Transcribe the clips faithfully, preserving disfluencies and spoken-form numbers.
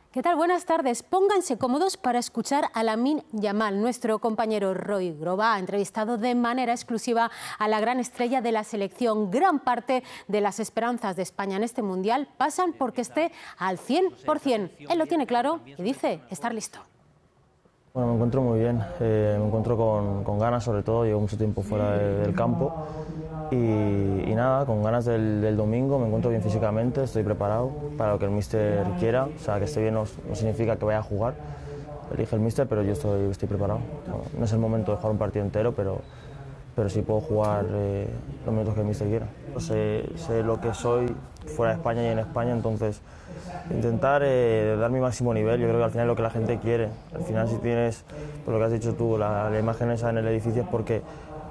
¿Qué tal? Buenas tardes. Pónganse cómodos para escuchar a Lamine Yamal. Nuestro compañero Roy Groba ha entrevistado de manera exclusiva a la gran estrella de la selección. Gran parte de las esperanzas de España en este Mundial pasan porque esté al cien por cien. Él lo tiene claro y dice estar listo. Bueno, me encuentro muy bien, eh, me encuentro con, con ganas sobre todo, llevo mucho tiempo fuera de, del campo y, y nada, con ganas del, del domingo, me encuentro bien físicamente, estoy preparado para lo que el míster quiera, o sea, que esté bien no, no significa que vaya a jugar, elige el míster, pero yo estoy, estoy preparado. No, no es el momento de jugar un partido entero, pero, pero sí puedo jugar eh, los minutos que el míster quiera. Sé, sé lo que soy fuera de España y en España, entonces intentar eh, dar mi máximo nivel. Yo creo que al final es lo que la gente quiere. Al final, si tienes, por lo que has dicho tú, la, la imagen esa en el edificio es porque,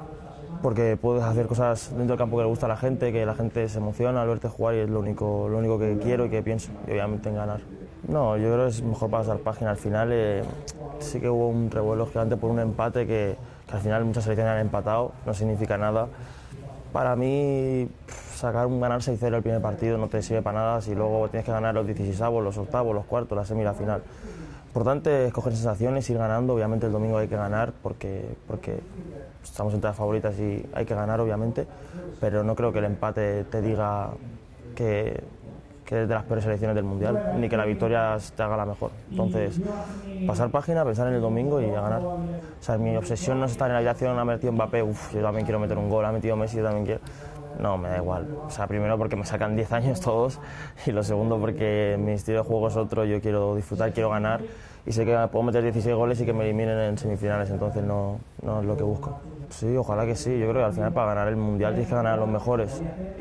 porque puedes hacer cosas dentro del campo que le gusta a la gente, que la gente se emociona al verte jugar y es lo único, lo único que quiero y que pienso, y obviamente en ganar. No, yo creo que es mejor pasar página. Al final eh, sí que hubo un revuelo gigante por un empate que, que al final muchas selecciones han empatado, no significa nada. Para mí, sacar un ganar seis cero el primer partido no te sirve para nada si luego tienes que ganar los dieciseisavos, los octavos, los cuartos, la semi y la final. Importante es coger sensaciones, ir ganando. Obviamente el domingo hay que ganar porque, porque estamos entre las favoritas y hay que ganar, obviamente, pero no creo que el empate te diga que, que es de las peores selecciones del Mundial, ni que la victoria te haga la mejor. Entonces, pasar página, pensar en el domingo y a ganar. O sea, mi obsesión no es estar en la habitación, ha metido Mbappé, uff, yo también quiero meter un gol, ha metido Messi, yo también quiero... No, me da igual. O sea, primero porque me sacan diez años todos y lo segundo porque mi estilo de juego es otro, yo quiero disfrutar, quiero ganar y sé que puedo meter dieciséis goles y que me eliminen en semifinales, entonces no, no es lo que busco. Sí, ojalá que sí. Yo creo que al final para ganar el Mundial tienes que ganar a los mejores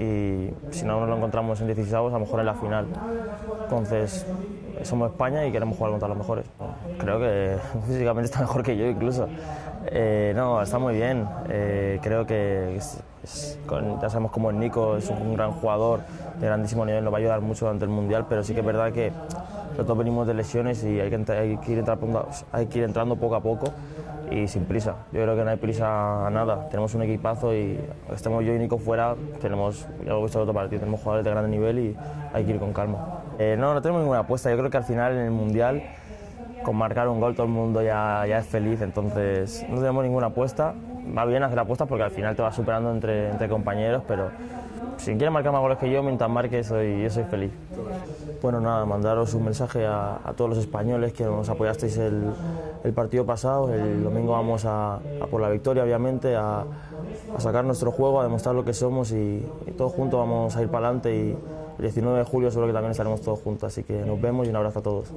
y si no nos lo encontramos en dieciseisavos, a lo mejor en la final. Entonces, somos España y queremos jugar contra los mejores. Creo que físicamente está mejor que yo incluso. Eh, no, está muy bien. Eh, creo que es, es, con, ya sabemos cómo es Nico, es un gran jugador de grandísimo nivel, nos va a ayudar mucho durante el Mundial, pero sí que es verdad que nosotros venimos de lesiones y hay que, hay que, ir, entrar, hay que ir entrando poco a poco y sin prisa. Yo creo que no hay prisa a nada. Tenemos un equipazo y estemos yo y Nico fuera, tenemos, ya lo he visto en otro partido, tenemos jugadores de gran nivel y hay que ir con calma. Eh, no, no tenemos ninguna apuesta. Yo creo que al final en el Mundial, con marcar un gol todo el mundo ya, ya es feliz, entonces no tenemos ninguna apuesta. Va bien hacer apuestas porque al final te vas superando entre, entre compañeros, pero si quieres marcar más goles que yo, mientras marque, soy, yo soy feliz. Bueno, nada, mandaros un mensaje a, a todos los españoles que nos apoyasteis el, el partido pasado. El domingo vamos a, a por la victoria, obviamente, a, a sacar nuestro juego, a demostrar lo que somos y, y todos juntos vamos a ir para adelante y el diecinueve de julio seguro que también estaremos todos juntos, así que nos vemos y un abrazo a todos.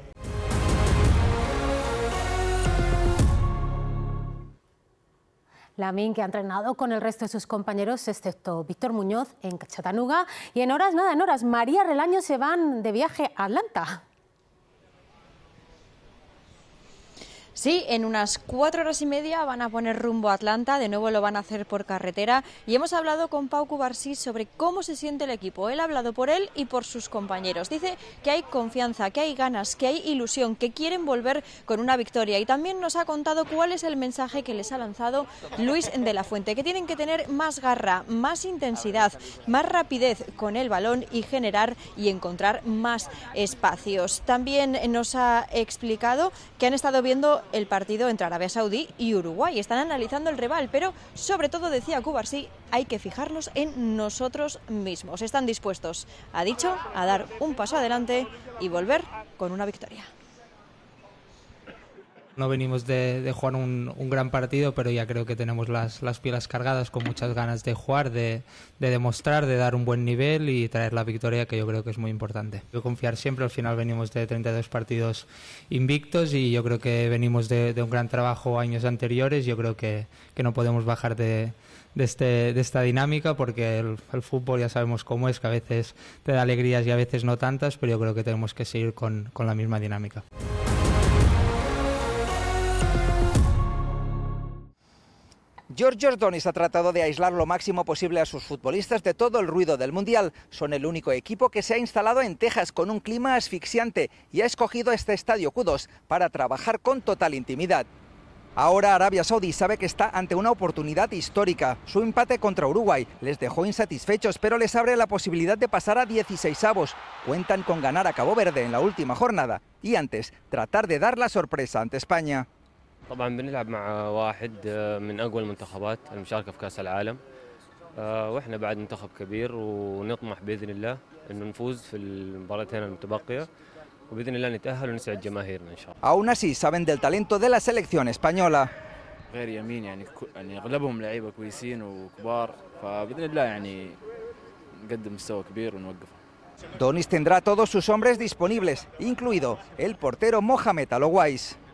Lamine, que ha entrenado con el resto de sus compañeros, excepto Víctor Muñoz, en Chattanooga. Y en horas, nada, en horas, María Relaño se van de viaje a Atlanta. Sí, en unas cuatro horas y media van a poner rumbo a Atlanta, de nuevo lo van a hacer por carretera y hemos hablado con Pau Cubarsí sobre cómo se siente el equipo. Él ha hablado por él y por sus compañeros. Dice que hay confianza, que hay ganas, que hay ilusión, que quieren volver con una victoria y también nos ha contado cuál es el mensaje que les ha lanzado Luis de la Fuente, que tienen que tener más garra, más intensidad, más rapidez con el balón y generar y encontrar más espacios. También nos ha explicado que han estado viendo el partido entre Arabia Saudí y Uruguay. Están analizando el rival, pero sobre todo, decía Cubarsí, hay que fijarnos en nosotros mismos. Están dispuestos, ha dicho, a dar un paso adelante y volver con una victoria. No venimos de, de jugar un, un gran partido, pero ya creo que tenemos las, las pilas cargadas con muchas ganas de jugar, de, de demostrar, de dar un buen nivel y traer la victoria, que yo creo que es muy importante. Yo confiar siempre, al final venimos de treinta y dos partidos invictos y yo creo que venimos de, de un gran trabajo años anteriores. Yo creo que, que no podemos bajar de, de, este, de esta dinámica porque el, el fútbol ya sabemos cómo es, que a veces te da alegrías y a veces no tantas, pero yo creo que tenemos que seguir con, con la misma dinámica. Giorgio Ordonis ha tratado de aislar lo máximo posible a sus futbolistas de todo el ruido del Mundial. Son el único equipo que se ha instalado en Texas con un clima asfixiante y ha escogido este estadio Q dos para trabajar con total intimidad. Ahora Arabia Saudí sabe que está ante una oportunidad histórica. Su empate contra Uruguay les dejó insatisfechos, pero les abre la posibilidad de pasar a dieciseisavos. Cuentan con ganar a Cabo Verde en la última jornada y antes tratar de dar la sorpresa ante España. طبعا بنلعب مع واحد من أقوى المنتخبات المشاركة في كأس العالم وإحنا بعد منتخب كبير ونطمح بإذن الله إنه نفوز في المباراتين المتبقية. Aún así saben del talento de la selección española. Donis tendrá a todos sus hombres disponibles, incluido el portero Mohamed Al Owais.